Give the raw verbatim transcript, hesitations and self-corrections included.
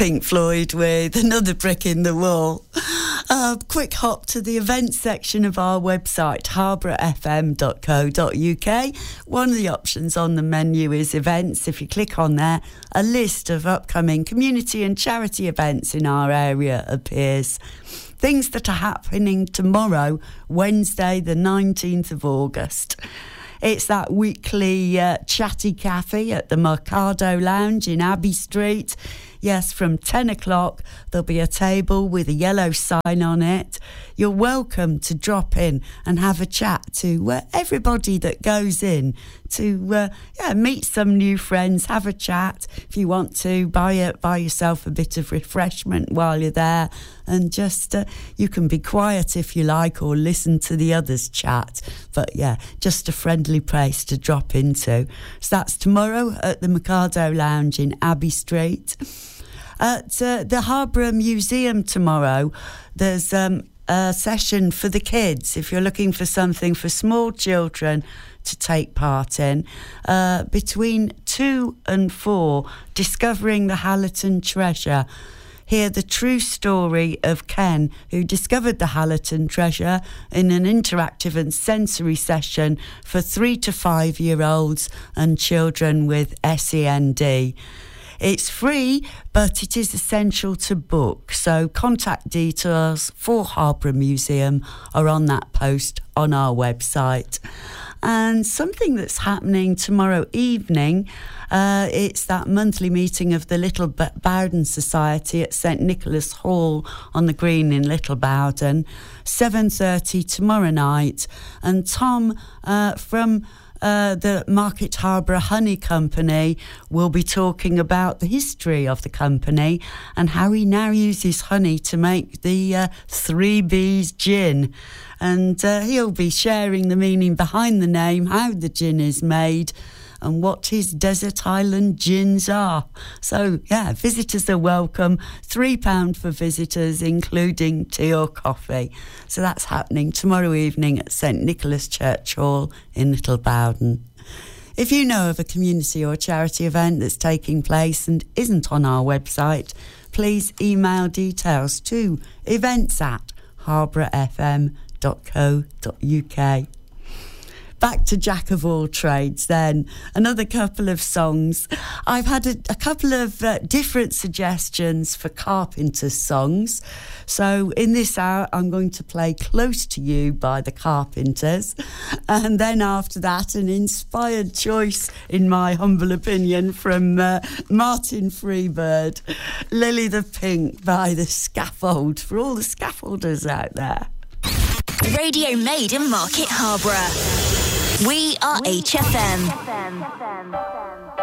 Pink Floyd with Another Brick in the Wall. A quick hop to the events section of our website, harborough f m dot co dot u k. One of the options on the menu is events. If you click on there, a list of upcoming community and charity events in our area appears. Things that are happening tomorrow, Wednesday the nineteenth of August. It's that weekly uh, chatty cafe at the Mercado Lounge in Abbey Street. Yes, from ten o'clock, there'll be a table with a yellow sign on it. You're welcome to drop in and have a chat to uh, everybody that goes in to uh, yeah, meet some new friends, have a chat. If you want to, buy, a, buy yourself a bit of refreshment while you're there, and just, uh, you can be quiet if you like or listen to the others chat. But yeah, just a friendly place to drop into. So that's tomorrow at the Mercado Lounge in Abbey Street. At uh, the Harborough Museum tomorrow, there's um, a session for the kids. If you're looking for something for small children to take part in, uh, between two and four, Discovering the Hallerton Treasure. Hear the true story of Ken, who discovered the Hallerton treasure, in an interactive and sensory session for three to five year olds and children with S E N D. It's free, but it is essential to book. So contact details for Harborough Museum are on that post on our website. And something that's happening tomorrow evening, uh, it's that monthly meeting of the Little Bowden Society at St Nicholas Hall on the Green in Little Bowden, seven thirty tomorrow night. And Tom uh, from Uh, the Market Harborough Honey Company will be talking about the history of the company and how he now uses honey to make the uh, Three B's gin. And uh, he'll be sharing the meaning behind the name, how the gin is made, and what his desert island gins are. So, yeah, visitors are welcome. Three pounds for visitors, including tea or coffee. So that's happening tomorrow evening at St Nicholas Church Hall in Little Bowden. If you know of a community or charity event that's taking place and isn't on our website, please email details to events at harborough f m dot co dot u k. Back to Jack of all trades then. Another couple of songs. I've had a, a couple of uh, different suggestions for Carpenters songs. So in this hour, I'm going to play Close to You by the Carpenters. And then after that, an inspired choice, in my humble opinion, from uh, Martin Freebird, Lily the Pink by The Scaffold, for all the scaffolders out there. Radio made in Market Harborough. We are H F M.